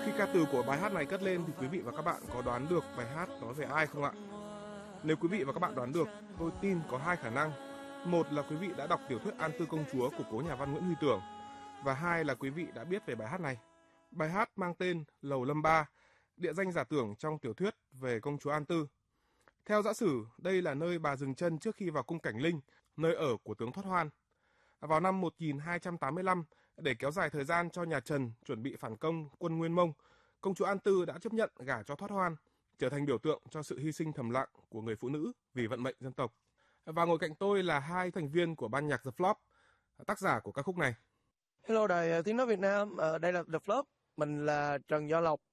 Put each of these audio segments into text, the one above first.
Khi ca từ của bài hát này cất lên thì quý vị và các bạn có đoán được bài hát nói về ai không ạ? Nếu quý vị và các bạn đoán được, tôi tin có hai khả năng. Một là quý vị đã đọc tiểu thuyết An Tư Công Chúa của cố nhà văn Nguyễn Huy Tưởng, và hai là quý vị đã biết về bài hát này. Bài hát mang tên Lầu Lâm Ba, địa danh giả tưởng trong tiểu thuyết về công chúa An Tư. Theo giả sử, đây là nơi bà dừng chân trước khi vào cung Cảnh Linh, nơi ở của tướng Thoát Hoan. Vào năm 1285, để kéo dài thời gian cho nhà Trần chuẩn bị phản công quân Nguyên Mông, công chúa An Tư đã chấp nhận gả cho Thoát Hoan, trở thành biểu tượng cho sự hy sinh thầm lặng của người phụ nữ vì vận mệnh dân tộc. Và ngồi cạnh tôi là hai thành viên của ban nhạc The Flop, tác giả của ca khúc này. Hello đài tiếng nói Việt Nam, đây là The Flop, mình là Trần Do Lộc,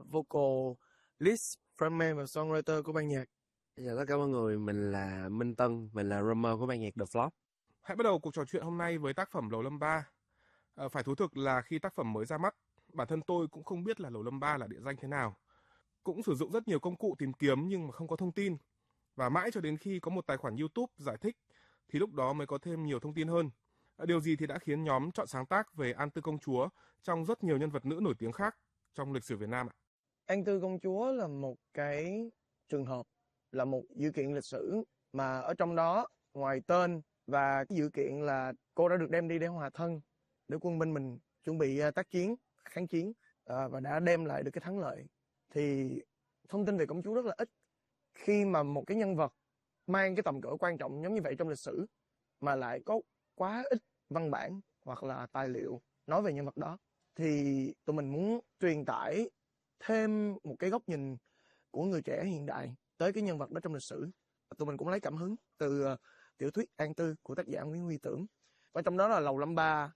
vocalist, frontman và songwriter của ban nhạc. Chào tất cả mọi người, mình là Minh Tân, mình là drummer của ban nhạc The Flop. Hãy bắt đầu cuộc trò chuyện hôm nay với tác phẩm Lầu Lâm Ba. Phải thú thực là khi tác phẩm mới ra mắt, bản thân tôi cũng không biết là Lầu Lâm Ba là địa danh thế nào. Cũng sử dụng rất nhiều công cụ tìm kiếm nhưng mà không có thông tin. Và mãi cho đến khi có một tài khoản YouTube giải thích thì lúc đó mới có thêm nhiều thông tin hơn. Điều gì thì đã khiến nhóm chọn sáng tác về An Tư Công Chúa trong rất nhiều nhân vật nữ nổi tiếng khác trong lịch sử Việt Nam ạ? An Tư Công Chúa là một cái trường hợp, là một dữ kiện lịch sử mà ở trong đó ngoài tên và cái dữ kiện là cô đã được đem đi để hòa thân để quân binh mình chuẩn bị tác chiến, kháng chiến và đã đem lại được cái thắng lợi. Thì thông tin về công chúa rất là ít. Khi mà một cái nhân vật mang cái tầm cỡ quan trọng giống như vậy trong lịch sử mà lại có quá ít văn bản hoặc là tài liệu nói về nhân vật đó, thì tụi mình muốn truyền tải thêm một cái góc nhìn của người trẻ hiện đại tới cái nhân vật đó trong lịch sử. Tụi mình cũng lấy cảm hứng từ tiểu thuyết An Tư của tác giả Nguyễn Huy Tưởng. Và trong đó là Lầu Lâm Ba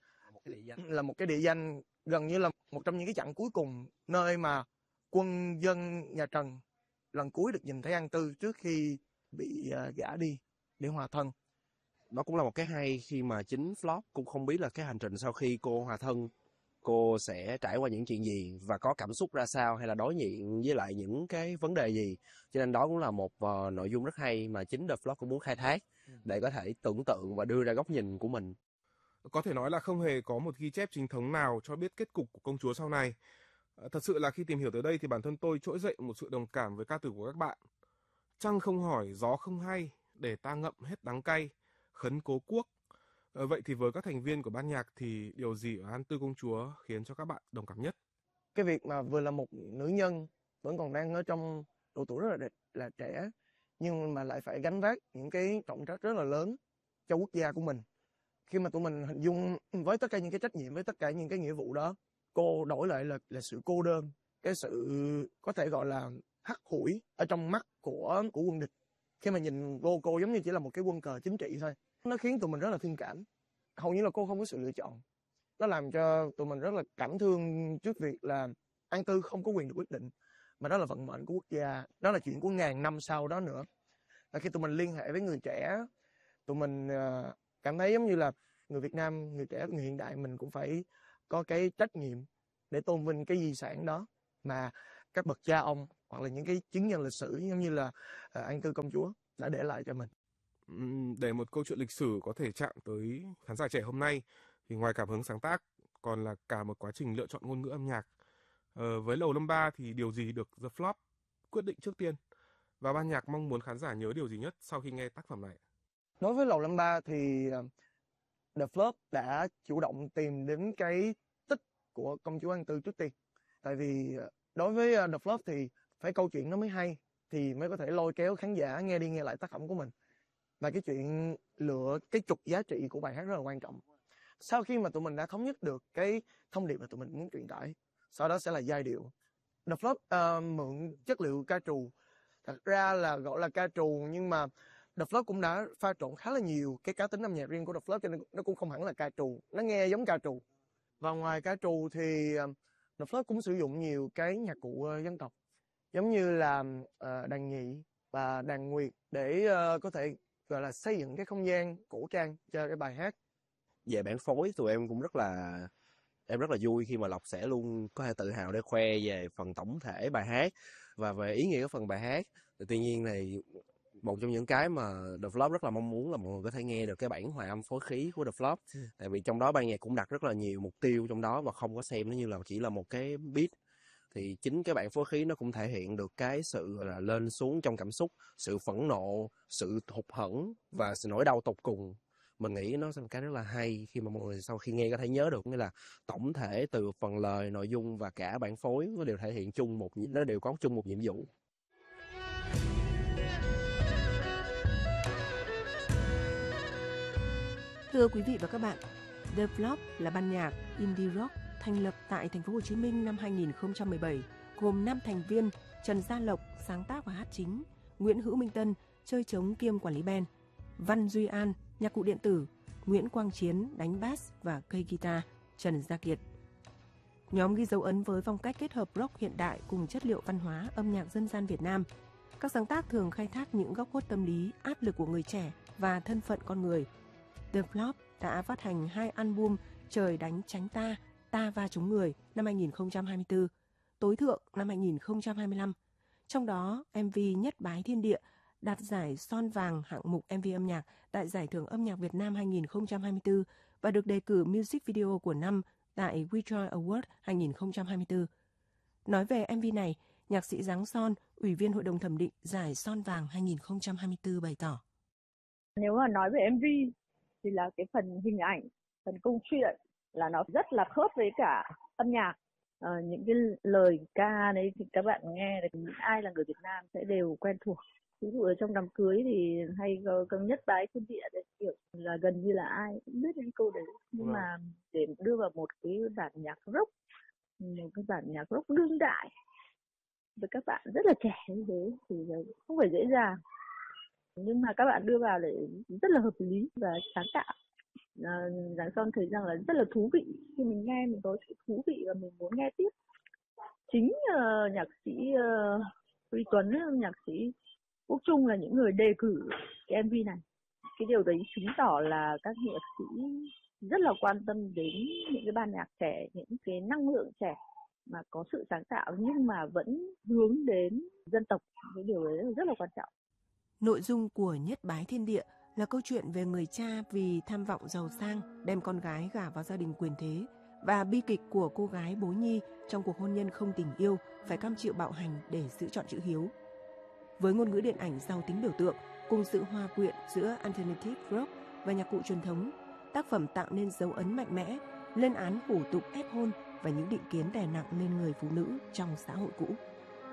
là một cái địa danh gần như là một trong những cái chặng cuối cùng, nơi mà quân dân nhà Trần lần cuối được nhìn thấy An Tư trước khi bị gả đi để hòa thân. Đó cũng là một cái hay khi mà chính Flop cũng không biết là cái hành trình sau khi cô hòa thân, cô sẽ trải qua những chuyện gì và có cảm xúc ra sao hay là đối diện với lại những cái vấn đề gì. Cho nên đó cũng là một nội dung rất hay mà chính The Flop cũng muốn khai thác để có thể tưởng tượng và đưa ra góc nhìn của mình. Có thể nói là không hề có một ghi chép chính thống nào cho biết kết cục của công chúa sau này. Thật sự là khi tìm hiểu tới đây thì bản thân tôi trỗi dậy một sự đồng cảm với ca từ của các bạn. Trăng không hỏi, gió không hay, để ta ngậm hết đắng cay, khấn cố quốc. Vậy thì với các thành viên của ban nhạc thì điều gì ở An Tư Công Chúa khiến cho các bạn đồng cảm nhất? Cái việc mà vừa là một nữ nhân vẫn còn đang ở trong độ tuổi rất là trẻ, nhưng mà lại phải gánh vác những cái trọng trách rất là lớn cho quốc gia của mình. Khi mà tụi mình hình dung với tất cả những cái trách nhiệm, với tất cả những cái nghĩa vụ đó, cô đổi lại là sự cô đơn, cái sự có thể gọi là hắt hủi ở trong mắt của quân địch. Khi mà nhìn cô giống như chỉ là một cái quân cờ chính trị thôi. Nó khiến tụi mình rất là thương cảm. Hầu như là cô không có sự lựa chọn. Nó làm cho tụi mình rất là cảm thương trước việc là An Tư không có quyền được quyết định, mà đó là vận mệnh của quốc gia, đó là chuyện của ngàn năm sau đó nữa. Và khi tụi mình liên hệ với người trẻ, tụi mình cảm thấy giống như là người Việt Nam, người trẻ, người hiện đại, mình cũng phải có cái trách nhiệm để tôn vinh cái di sản đó mà các bậc cha ông hoặc là những cái chứng nhân lịch sử giống như là An Tư Công Chúa đã để lại cho mình. Để một câu chuyện lịch sử có thể chạm tới khán giả trẻ hôm nay thì ngoài cảm hứng sáng tác còn là cả một quá trình lựa chọn ngôn ngữ âm nhạc. Với Lầu Lâm Ba thì điều gì được The Flop quyết định trước tiên? Và ban nhạc mong muốn khán giả nhớ điều gì nhất sau khi nghe tác phẩm này? Đối với Lầu Lâm Ba thì The Flop đã chủ động tìm đến cái tích của công chúa An Tư trước tiên. Tại vì đối với The Flop thì phải câu chuyện nó mới hay thì mới có thể lôi kéo khán giả nghe đi nghe lại tác phẩm của mình. Và cái chuyện lựa cái trục giá trị của bài hát rất là quan trọng. Sau khi mà tụi mình đã thống nhất được cái thông điệp mà tụi mình muốn truyền tải, sau đó sẽ là giai điệu. The Flop mượn chất liệu ca trù. Thật ra là gọi là ca trù nhưng mà The Flop cũng đã pha trộn khá là nhiều cái cá tính âm nhạc riêng của The Flop, cho nên nó cũng không hẳn là ca trù, nó nghe giống ca trù. Và ngoài ca trù thì The Flop cũng sử dụng nhiều cái nhạc cụ dân tộc, giống như là đàn nhị và đàn nguyệt để có thể gọi là xây dựng cái không gian cổ trang cho cái bài hát. Về bản phối tụi em cũng rất là vui khi mà Lộc sẽ luôn có thể tự hào để khoe về phần tổng thể bài hát và về ý nghĩa của phần bài hát. Tuy nhiên thì một trong những cái mà The Flop rất là mong muốn là mọi người có thể nghe được cái bản hòa âm phối khí của The Flop. Tại vì trong đó ban nhạc cũng đặt rất là nhiều mục tiêu trong đó và không có xem nó như là chỉ là một cái beat thì chính cái bản phối khí nó cũng thể hiện được cái sự gọi là lên xuống trong cảm xúc, sự phẫn nộ, sự hụt hẫng và sự nỗi đau tột cùng. Mình nghĩ nó là một cái rất là hay khi mà mọi người sau khi nghe có thể nhớ được, nghĩa là tổng thể từ phần lời, nội dung và cả bản phối nó đều thể hiện chung nó đều có chung một nhiệm vụ. Thưa quý vị và các bạn, The Flop là ban nhạc indie rock thành lập tại thành phố Hồ Chí Minh năm 2017, gồm 5 thành viên: Trần Gia Lộc sáng tác và hát chính, Nguyễn Hữu Minh Tân chơi trống kiêm quản lý band, Văn Duy An nhạc cụ điện tử, Nguyễn Quang Chiến đánh bass và cây guitar, Trần Gia Kiệt. Nhóm ghi dấu ấn với phong cách kết hợp rock hiện đại cùng chất liệu văn hóa âm nhạc dân gian Việt Nam. Các sáng tác thường khai thác những góc khuất tâm lý, áp lực của người trẻ và thân phận con người. The Flop đã phát hành 2 album Trời đánh tránh ta, Ta va trúng người năm 2024, Tối thượng năm 2025. Trong đó, MV Nhất Bái Thiên Địa đạt giải Son Vàng hạng mục MV âm nhạc tại Giải thưởng âm nhạc Việt Nam 2024 và được đề cử Music Video của năm tại WeJoy Award 2024. Nói về MV này, nhạc sĩ Giáng Son, Ủy viên Hội đồng thẩm định giải Son Vàng 2024 bày tỏ. Nếu mà nói về MV thì là cái phần hình ảnh, phần câu chuyện là nó rất là khớp với cả âm nhạc. Những cái lời ca đấy thì các bạn nghe thì ai là người Việt Nam sẽ đều quen thuộc. Ví dụ ở trong đám cưới thì hay có Nhất Bái Thiên Địa đấy, kiểu là gần như là ai cũng biết những câu đấy. Nhưng mà để đưa vào một cái bản nhạc rock, một cái bản nhạc rock đương đại với các bạn rất là trẻ như thế thì không phải dễ dàng. Nhưng mà các bạn đưa vào để rất là hợp lý và sáng tạo. Giáng Son thấy rằng là rất là thú vị, khi mình nghe mình có sự thú vị và mình muốn nghe tiếp. Chính nhạc sĩ Huy Tuấn, nhạc sĩ Quốc Trung là những người đề cử cái MV này. Cái điều đấy chứng tỏ là các nhạc sĩ rất là quan tâm đến những cái ban nhạc trẻ, những cái năng lượng trẻ mà có sự sáng tạo nhưng mà vẫn hướng đến dân tộc. Cái điều đấy rất là quan trọng. Nội dung của Nhất Bái Thiên Địa là câu chuyện về người cha vì tham vọng giàu sang đem con gái gả vào gia đình quyền thế và bi kịch của cô gái Bố Nhi trong cuộc hôn nhân không tình yêu phải cam chịu bạo hành để giữ chọn chữ hiếu. Với ngôn ngữ điện ảnh giàu tính biểu tượng cùng sự hòa quyện giữa alternative rock và nhạc cụ truyền thống, tác phẩm tạo nên dấu ấn mạnh mẽ, lên án hủ tục ép hôn và những định kiến đè nặng lên người phụ nữ trong xã hội cũ.